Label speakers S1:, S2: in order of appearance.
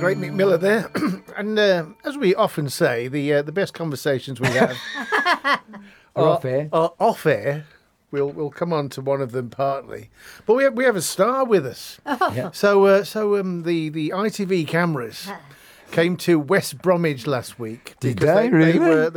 S1: great Mick Miller there. And as we often say, the best conversations we have
S2: Off air.
S1: are off air. We'll come on to one of them partly, but we have a star with us.
S2: Yeah.
S1: So the ITV cameras came to West Bromwich last week.
S2: Did
S1: because
S2: they really?